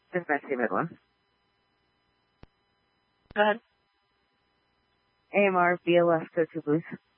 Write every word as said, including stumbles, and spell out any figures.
This is Betsy Midland. Go ahead. A M R B L S code two, please.